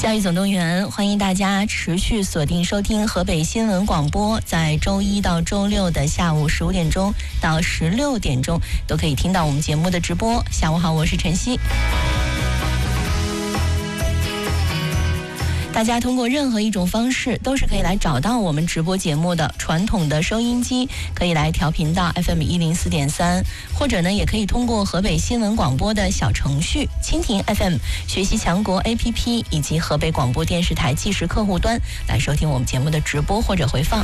教育总动员，欢迎大家持续锁定收听河北新闻广播，在周一到周六的下午15点钟到16点钟都可以听到我们节目的直播。下午好，我是晨曦。大家通过任何一种方式都是可以来找到我们直播节目的。传统的收音机可以来调频到 FM 104.3，或者呢也可以通过河北新闻广播的小程序、蜻蜓 FM、学习强国 APP 以及河北广播电视台即时客户端来收听我们节目的直播或者回放。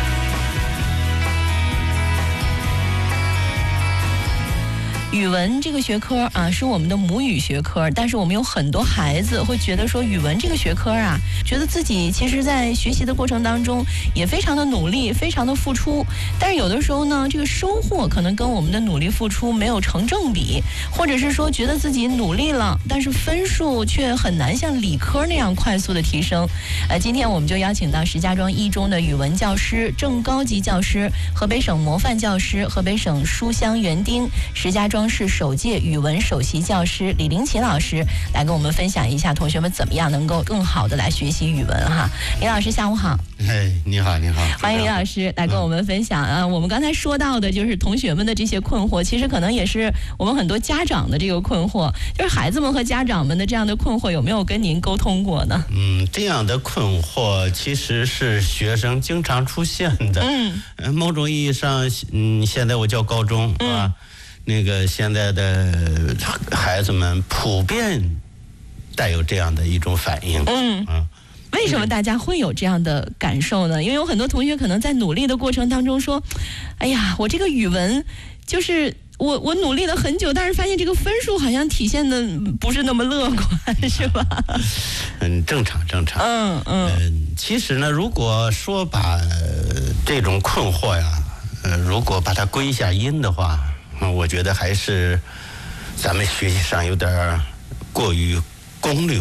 语文这个学科啊，是我们的母语学科，但是我们有很多孩子会觉得说语文这个学科啊，觉得自己其实在学习的过程当中也非常的努力，非常的付出，但是有的时候呢，这个收获可能跟我们的努力付出没有成正比，或者是说觉得自己努力了，但是分数却很难像理科那样快速的提升。今天我们就邀请到石家庄一中的语文教师、正高级教师、河北省模范教师、河北省书香园丁、石家庄市首届语文首席教师李林奇老师来跟我们分享一下同学们怎么样能够更好的来学习语文哈。李老师下午好。 你好，你好， 欢迎李老师来跟我们分享啊。我们刚才说到的就是同学们的这些困惑，其实可能也是我们很多家长的这个困惑，就是孩子们和家长们的这样的困惑有没有跟您沟通过呢？ 这样的困惑其实是学生经常出现的。某种意义上，现在我教高中啊。那个现在的孩子们普遍带有这样的一种反应。 为什么大家会有这样的感受呢？因为有很多同学可能在努力的过程当中说，哎呀，我这个语文就是我努力了很久，但是发现这个分数好像体现的不是那么乐观，是吧？ 正常。其实呢，如果说把这种困惑呀，如果把它归一下因的话，我觉得还是咱们学习上有点过于功利